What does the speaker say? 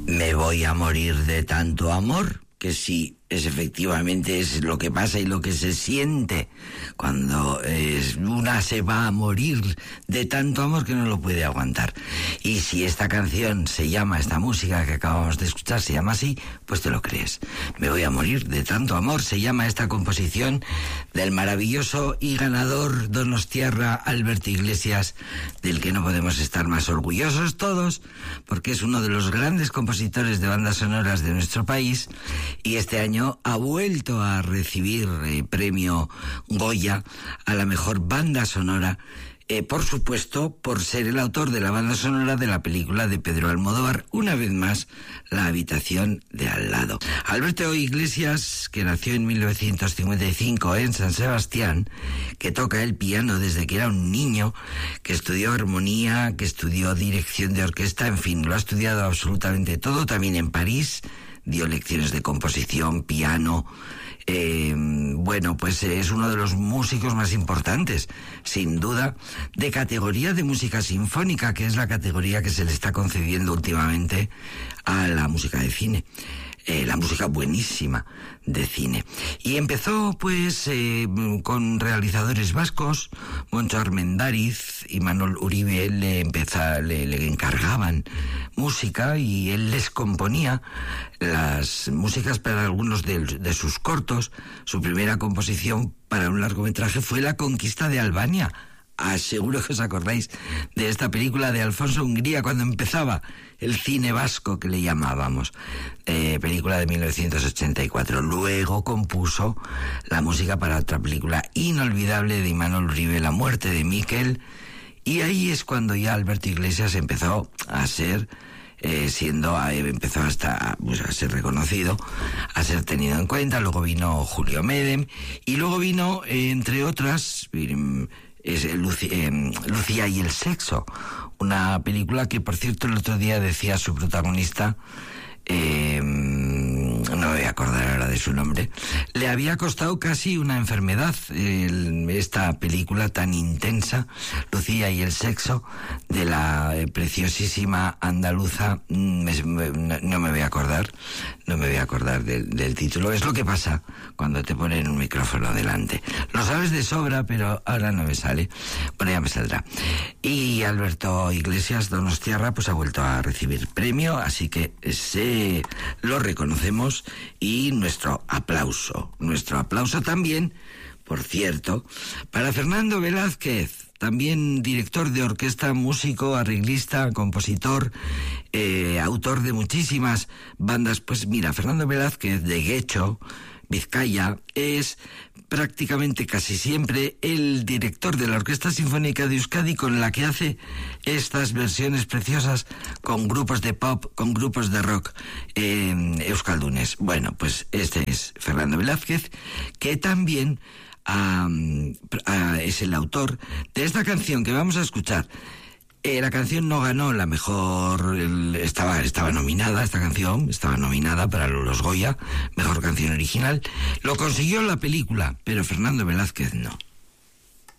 Me voy a morir de tanto amor, que sí, efectivamente es lo que pasa y lo que se siente cuando una se va a morir de tanto amor que no lo puede aguantar. Y si esta canción se llama, esta música que acabamos de escuchar se llama así, pues te lo crees. Me voy a morir de tanto amor, se llama esta composición del maravilloso y ganador donostiarra Albert Iglesias, del que no podemos estar más orgullosos todos, porque es uno de los grandes compositores de bandas sonoras de nuestro país, y este año ha vuelto a recibir premio Goya a la mejor banda sonora, por supuesto, por ser el autor de la banda sonora de la película de Pedro Almodóvar, una vez más, La habitación de al lado. Alberto Iglesias, que nació en 1955 en San Sebastián, que toca el piano desde que era un niño, que estudió armonía, que estudió dirección de orquesta, en fin, lo ha estudiado absolutamente todo, también en París, dio lecciones de composición, piano. Bueno, pues es uno de los músicos más importantes, sin duda, de categoría de música sinfónica, que es la categoría que se le está concediendo últimamente a la música de cine. La música buenísima de cine. Y empezó pues con realizadores vascos, Moncho Armendáriz y Manuel Uribe le encargaban música y él les componía las músicas para algunos de sus cortos. Su primera composición para un largometraje fue La conquista de Albania. Seguro que os acordáis de esta película de Alfonso Hungría cuando empezaba el cine vasco, que le llamábamos, película de 1984. Luego compuso la música para otra película inolvidable de Imanol Uribe, La muerte de Miquel, y ahí es cuando ya Alberto Iglesias empezó a ser empezó hasta pues, a ser reconocido, a ser tenido en cuenta. Luego vino Julio Medem y luego vino, entre otras, Lucía y el sexo, una película que, por cierto, el otro día decía su protagonista, no me voy a acordar ahora de su nombre, le había costado casi una enfermedad esta película tan intensa, Lucía y el sexo, de la preciosísima andaluza, no me voy a acordar del título. Es lo que pasa cuando te ponen un micrófono delante. Lo sabes de sobra, pero ahora no me sale. Bueno, ya me saldrá. Y Alberto Iglesias donostiarra pues ha vuelto a recibir premio, así que lo reconocemos, y nuestro aplauso también, por cierto, para Fernando Velázquez, también director de orquesta, músico, arreglista, compositor, autor de muchísimas bandas. Pues mira, Fernando Velázquez de Guecho, Vizcaya, es prácticamente casi siempre el director de la Orquesta Sinfónica de Euskadi, con la que hace estas versiones preciosas con grupos de pop, con grupos de rock euskaldunes. Bueno, pues este es Fernando Velázquez, que también es el autor de esta canción que vamos a escuchar. La canción no ganó la mejor, estaba nominada, esta canción estaba nominada para los Goya, mejor canción original. Lo consiguió la película, pero Fernando Velázquez no.